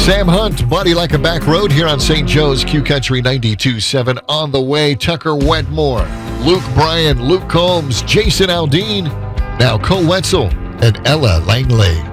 Sam Hunt, Body Like a Back Road here on St. Joe's Q Country 92.7. On the way, Tucker Wetmore, Luke Bryan, Luke Combs, Jason Aldean, now Cole Wetzel, and Ella Langley.